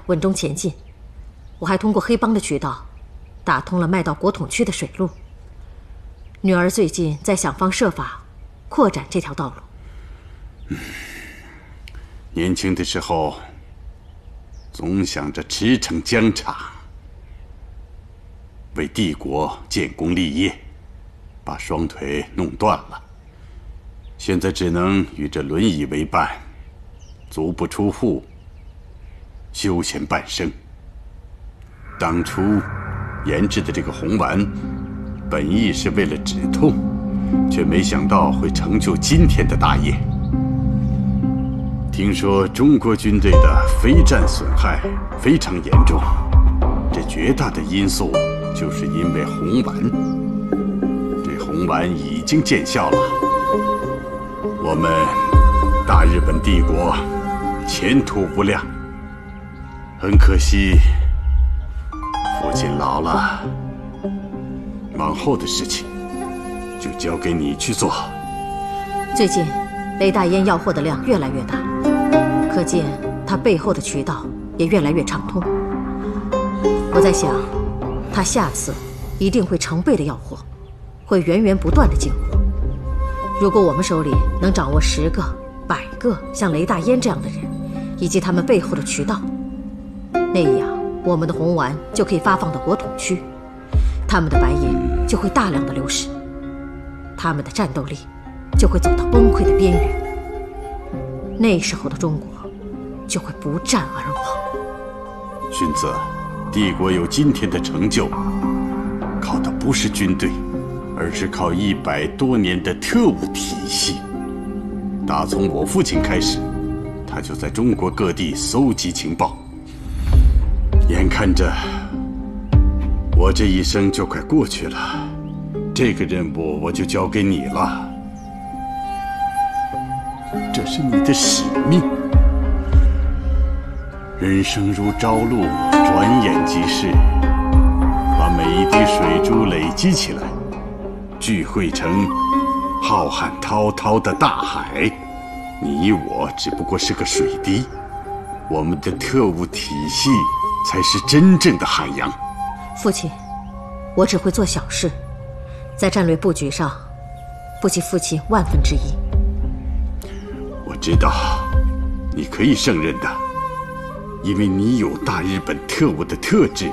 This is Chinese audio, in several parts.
稳中前进。我还通过黑帮的渠道，打通了卖到国统区的水路。女儿最近在想方设法扩展这条道路。 年轻的时候，总想着驰骋疆场，为帝国建功立业，把双腿弄断了。现在只能与这轮椅为伴，足不出户，休闲半生。当初研制的这个红丸，本意是为了止痛，却没想到会成就今天的大业。听说中国军队的非战损害非常严重，这绝大的因素就是因为红丸。这红丸已经见效了，我们大日本帝国前途无量。很可惜，父亲老了，往后的事情就交给你去做。 最近雷大烟要货的量越来越大，可见他背后的渠道也越来越畅通。我在想，他下次一定会成倍的要货，会源源不断的进货。如果我们手里能掌握10个、100个像雷大烟这样的人，以及他们背后的渠道，那样我们的红丸就可以发放到国统区，他们的白银就会大量的流失，他们的战斗力就会走到崩溃的边缘。那时候的中国就会不战而亡。 荀子，帝国有今天的成就，靠的不是军队，而是靠100多年的特务体系。打从我父亲开始，他就在中国各地搜集情报。眼看着我这一生就快过去了，这个任务我就交给你了。这是你的使命。人生如朝露，转眼即逝。把每一滴水珠累积起来，聚汇成浩瀚滔滔的大海。你我只不过是个水滴，我们的特务体系才是真正的海洋。 父亲，我只会做小事，在战略布局上不及父亲10000分之一。 我知道，你可以胜任的，因为你有大日本特务的特质。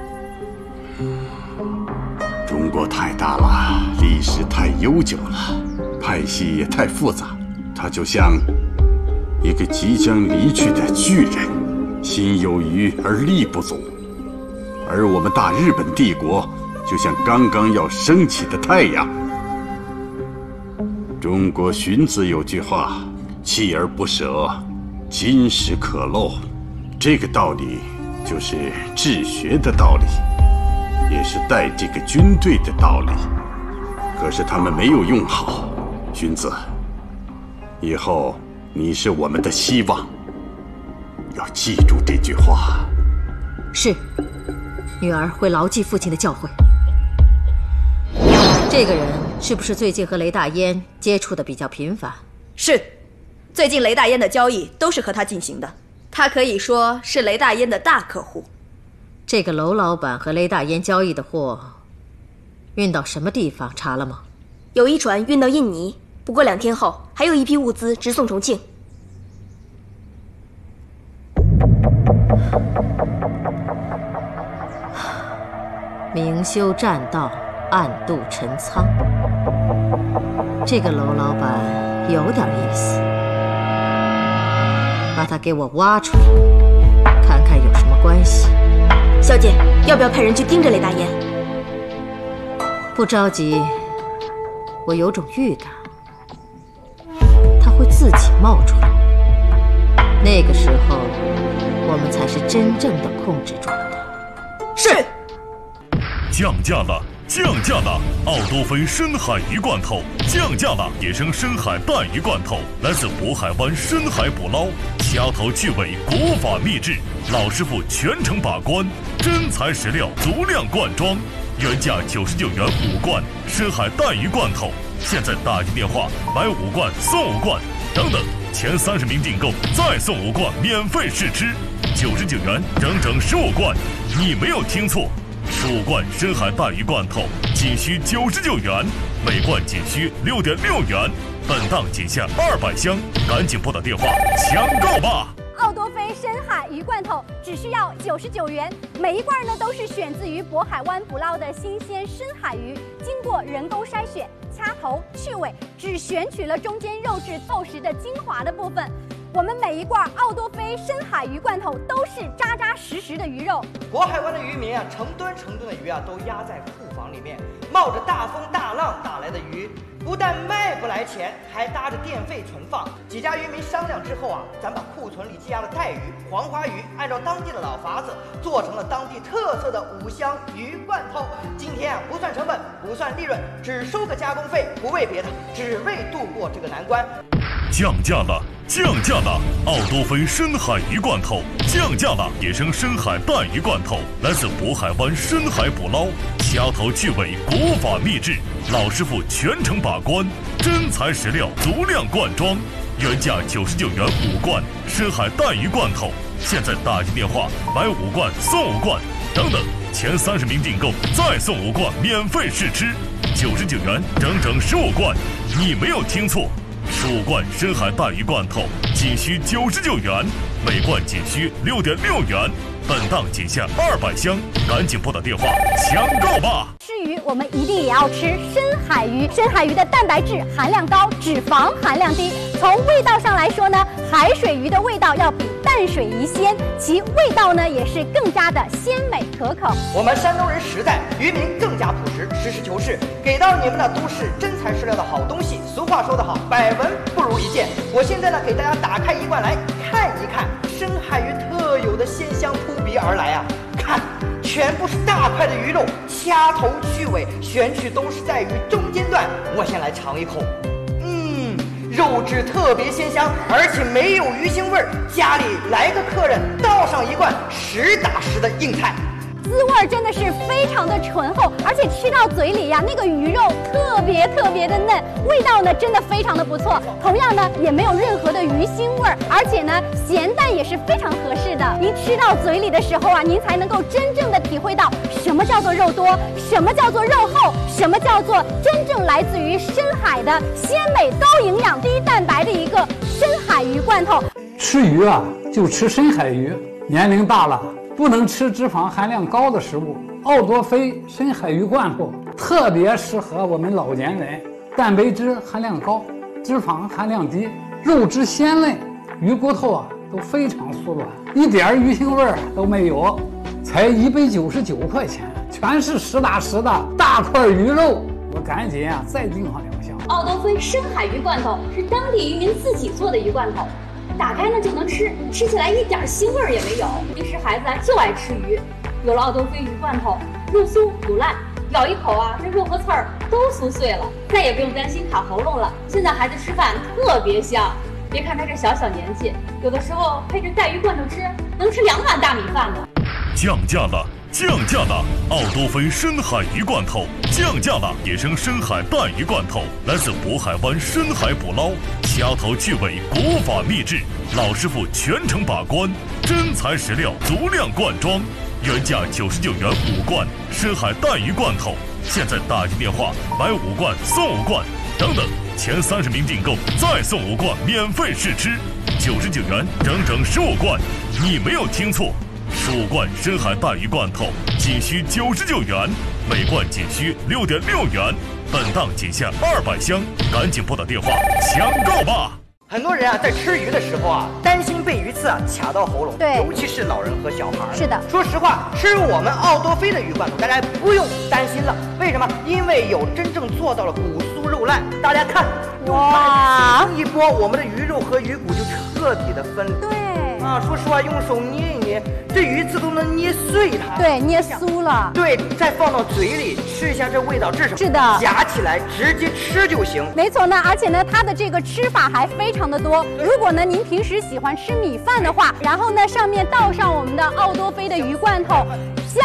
中国太大了，历史太悠久了，派系也太复杂，它就像一个即将离去的巨人，心有余而力不足。而我们大日本帝国就像刚刚要升起的太阳。中国荀子有句话，锲而不舍，金石可镂。这个道理就是治学的道理，也是带这个军队的道理。可是他们没有用好。荀子，以后你是我们的希望，要记住这句话。 是，女儿会牢记父亲的教诲。这个人是不是最近和雷大烟接触的比较频繁？ 是，最近雷大烟的交易都是和他进行的，他可以说是雷大烟的大客户。 这个娄老板和雷大烟交易的货运到什么地方查了吗？ 有一船运到印尼，不过2天后还有一批物资直送重庆。 明修栈道，暗度陈仓。这个娄老板有点意思，把他给我挖出来，看看有什么关系。 小姐，要不要派人去盯着雷大烟？ 不着急，我有种预感，他会自己冒出来。那个时候，我们才是真正的控制住了他。 是。 降价了！降价了！奥多芬深海鱼罐头降价了！野生深海带鱼罐头来自渤海湾深海捕捞，掐头去尾，国法秘制，老师傅全程把关，真材实料，足量灌装，原价99元5罐深海带鱼罐头，现在打进电话买5罐送5罐，等等，前30名订购再送5罐免费试吃。 99元整整15罐，你没有听错，15罐深海带鱼罐头仅需99元，每罐仅需6.6元，本档仅限200箱，赶紧拨打电话抢购吧！ 奥多菲深海鱼罐头只需要99元，每一罐呢都是选自于渤海湾捕捞的新鲜深海鱼，经过人工筛选、掐头去尾，只选取了中间肉质厚实的精华的部分。我们每一罐奥多菲深海鱼罐头都是扎扎实实的鱼肉。 渤海湾的渔民啊，成吨成吨的鱼啊，都压在库房里面，冒着大风大浪打来的鱼，不但卖不来钱，还搭着电费存放。几家渔民商量之后啊，咱把库存里积压的带鱼、黄花鱼，按照当地的老法子，做成了当地特色的5香鱼罐头。今天啊，不算成本，不算利润，只收个加工费，不为别的，只为度过这个难关。 降价了！降价了！奥多菲深海鱼罐头降价了！野生深海带鱼罐头来自渤海湾深海捕捞，掐头去尾，国法秘制，老师傅全程把关，真材实料，足量灌装，原价99元5罐深海带鱼罐头，现在打进电话买5罐送5罐，等等，前30名订购再送5罐免费试吃，99元整整15罐，你没有听错。15罐深海带鱼罐头仅需99元，每罐仅需6.6元，本档仅限200箱，赶紧拨打电话抢购吧！ 吃鱼我们一定也要吃深海鱼，深海鱼的蛋白质含量高，脂肪含量低。从味道上来说呢，海水鱼的味道要比淡水鱼鲜，其味道呢也是更加的鲜美可口。 我们山东人实在，渔民更加朴实，实事求是，给到你们的都是真材实料的好东西。俗话说得好，百闻不如一见。我现在呢，给大家打开一罐来看一看深海鱼特有的鲜香扑鼻而来啊！看，全部是大块的鱼肉，掐头去尾，选取都是在鱼中间段。我先来尝一口，肉质特别鲜香，而且没有鱼腥味儿。家里来个客人，倒上一罐实打实的硬菜。 滋味真的是非常的醇厚，而且吃到嘴里呀，那个鱼肉特别的嫩，味道呢真的非常的不错。同样呢，也没有任何的鱼腥味儿，而且呢，咸淡也是非常合适的。您吃到嘴里的时候啊，您才能够真正的体会到什么叫做肉多，什么叫做肉厚，什么叫做真正来自于深海的鲜美、高营养、低蛋白的一个深海鱼罐头。 吃鱼啊，就吃深海鱼。年龄大了，不能吃脂肪含量高的食物。奥多菲深海鱼罐头特别适合我们老年人，蛋白质含量高，脂肪含量低，肉质鲜嫩，鱼骨头啊都非常酥软，一点鱼腥味都没有，才199块钱，全是实打实的大块鱼肉。我赶紧啊再订上2箱。 奥多菲深海鱼罐头是当地渔民自己做的鱼罐头，打开呢就能吃，吃起来一点腥味也没有。平时孩子就爱吃鱼，有了奥多菲鱼罐头，肉酥不烂，咬一口啊，这肉和刺儿都酥碎了，再也不用担心卡喉咙了。现在孩子吃饭特别香，别看他这小年纪，有的时候配着带鱼罐头吃，能吃2碗大米饭呢。 降价了！降价了！奥多菲深海鱼罐头降价了！野生深海带鱼罐头来自渤海湾深海捕捞，掐头去尾，国法秘制，老师傅全程把关，真材实料，足量灌装，原价99元5罐深海带鱼罐头，现在打进电话买5罐送5罐，等等，前30名订购再送5罐免费试吃，99元整整15罐，你没有听错。15罐深海带鱼罐头仅需99元，每罐仅需6.6元，本档仅限200箱，赶紧拨打电话抢购吧！ 很多人啊，在吃鱼的时候啊，担心被鱼刺啊卡到喉咙， 对， 尤其是老人和小孩。 是的， 说实话，吃我们奥多菲的鱼罐头，大家不用担心了。为什么？因为有真正做到了骨酥肉烂。大家看，用筷子一拨，我们的鱼肉和鱼骨就彻底的分离。 对。 啊，说实话，用手捏一捏，这鱼刺都能捏碎它。 对，捏酥了。 对，再放到嘴里吃一下，这味道是什么？ 是的， 夹起来直接吃就行。 没错呢，而且呢，它的这个吃法还非常的多。如果呢您平时喜欢吃米饭的话，然后呢上面倒上我们的奥多菲的鱼罐头，香酥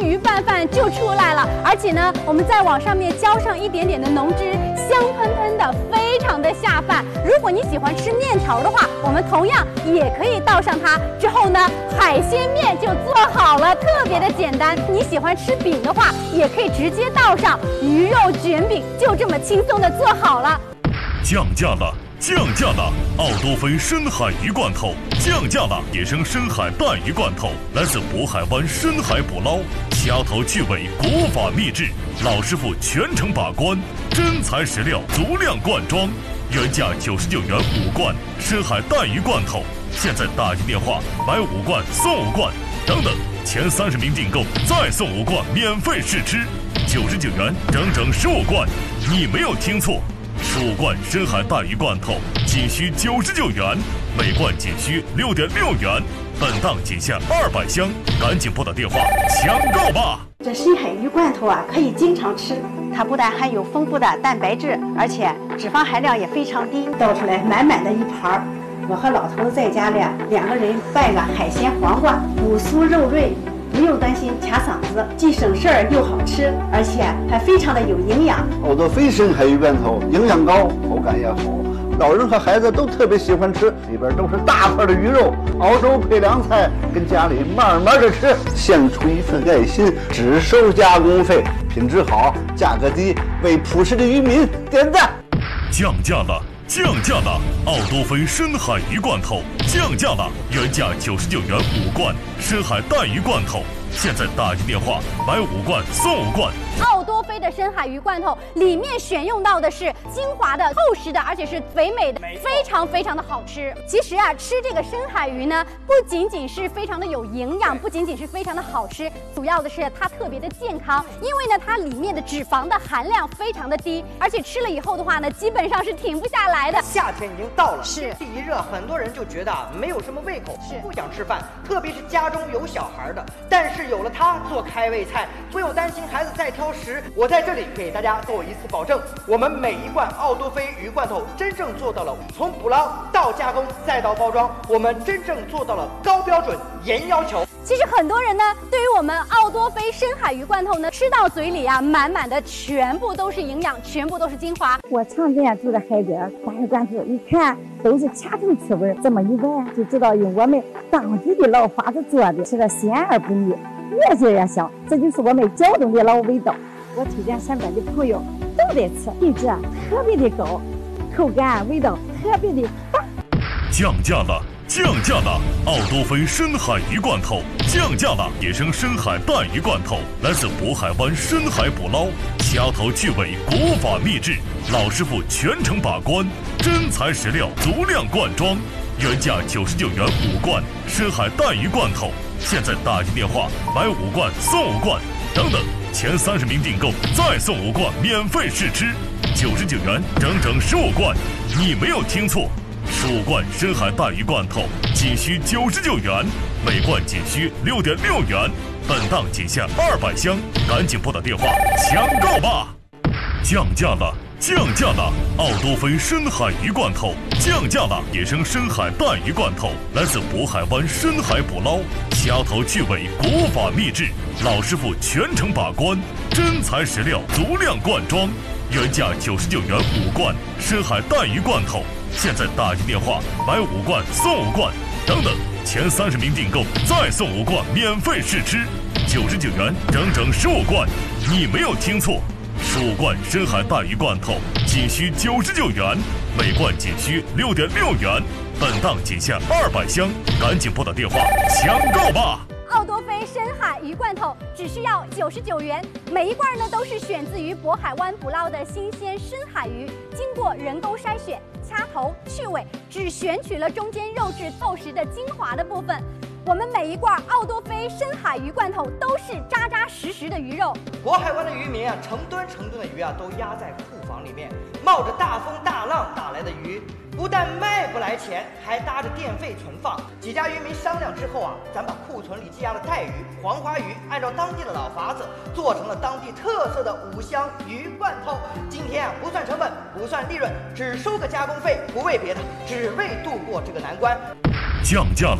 鱼拌饭就出来了，而且呢，我们再往上面浇上一点点的浓汁，香喷喷的，非常的下饭。如果你喜欢吃面条的话，我们同样也可以倒上它。之后呢，海鲜面就做好了，特别的简单。你喜欢吃饼的话，也可以直接倒上鱼肉卷饼，就这么轻松的做好了。 降价了！降价了！奥多菲深海鱼罐头降价了！野生深海带鱼罐头来自渤海湾深海捕捞，掐头去尾，国法秘制，老师傅全程把关，真材实料，足量灌装，原价99元5罐深海带鱼罐头，现在打进电话买5罐送5罐，等等，前30名订购再送5罐免费试吃，99元整整15罐，你没有听错。15罐深海带鱼罐头仅需99元，每罐仅需6.6元，本档仅限200箱，赶紧拨打电话抢购吧！ 这深海鱼罐头啊，可以经常吃，它不但含有丰富的蛋白质，而且脂肪含量也非常低，倒出来满满的一盘。我和老头子在家里2个人拌个海鲜黄瓜，骨酥肉润。不用担心卡嗓子，既省事儿又好吃，而且还非常的有营养。 奥多菲深海鱼罐头营养高，口感也好，老人和孩子都特别喜欢吃。里边都是大块的鱼肉，熬粥配凉菜，跟家里慢慢的吃，献出一份爱心，只收加工费，品质好，价格低，为朴实的渔民点赞。 降价了！降价了！奥多菲深海鱼罐头降价了，原价99元5罐深海带鱼罐头，现在打进电话买5罐送5罐。 奥多菲的深海鱼罐头里面选用到的是精华的、厚实的，而且是肥美的，非常非常的好吃。其实啊，吃这个深海鱼呢，不仅仅是非常的有营养，不仅仅是非常的好吃，主要的是它特别的健康，因为呢，它里面的脂肪的含量非常的低，而且吃了以后的话呢，基本上是停不下来的。 夏天已经到了， 是天气一热，很多人就觉得没有什么胃口，不想吃饭，特别是家中有小孩的。但是有了它做开胃菜，不用担心孩子再挑食。我在这里给大家做一次保证，我们每一罐奥多菲鱼罐头真正做到了从捕捞到加工再到包装，我们真正做到了高标准严要求。 其实很多人呢，对于我们奥多菲深海鱼罐头呢，吃到嘴里啊，满满的全部都是营养，全部都是精华。 我常见住在海边，大鱼罐头一看都是掐头刺味，这么一闻就知道用我们当地的老法子做的，吃的鲜而不腻，越吃越香，这就是我们胶东的老味道。我推荐身边的朋友都得吃，品质特别的高，口感味道特别的棒。 降价了！降价了！奥多菲深海鱼罐头降价了！野生深海带鱼罐头来自渤海湾深海捕捞，掐头去尾，国法秘制，老师傅全程把关，真材实料，足量灌装，原价99元5罐深海带鱼罐头，现在打进电话买5罐送5罐，等等，前30名订购再送5罐免费试吃，99元整整15罐，你没有听错。15罐深海带鱼罐头仅需99元，每罐仅需6.6元，本档仅限200箱，赶紧拨打电话抢购吧！降价了！降价了！奥多菲深海鱼罐头降价了！野生深海带鱼罐头来自渤海湾深海捕捞，掐头去尾，国法秘制，老师傅全程把关，真材实料，足量灌装，原价99元5罐深海带鱼罐头，现在打进电话买5罐送5罐，等等，前30名订购再送5罐免费试吃，99元整整15罐，你没有听错，15罐深海带鱼罐头仅需99元，每罐仅需6.6元，本档仅限200箱，赶紧拨打电话抢购吧！ 奥多菲深海鱼罐头只需要99元，每一罐呢都是选自于渤海湾捕捞的新鲜深海鱼，经过人工筛选，掐头去尾，只选取了中间肉质厚实的精华的部分。我们每一罐奥多菲深海鱼罐头都是扎扎实实的鱼肉。 渤海湾的渔民啊，成吨成吨的鱼啊，都压在库房里面，冒着大风大浪打来的鱼，不但卖不来钱，还搭着电费存放。几家渔民商量之后啊，咱把库存里积压的带鱼、黄花鱼，按照当地的老法子，做成了当地特色的5香鱼罐头。今天啊，不算成本，不算利润，只收个加工费，不为别的，只为度过这个难关。 降价了！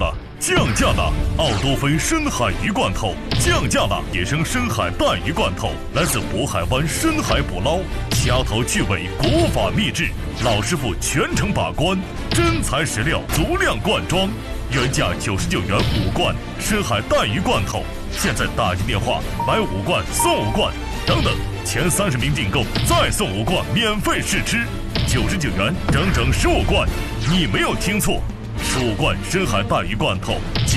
降价了！奥多菲深海鱼罐头降价了！野生深海带鱼罐头来自渤海湾深海捕捞，掐头去尾，国法秘制，老师傅全程把关，真材实料，足量灌装，原价99元5罐深海带鱼罐头，现在打进电话买5罐送5罐，等等，前30名订购再送5罐免费试吃，99元整整15罐，你没有听错，15罐深海带鱼罐头。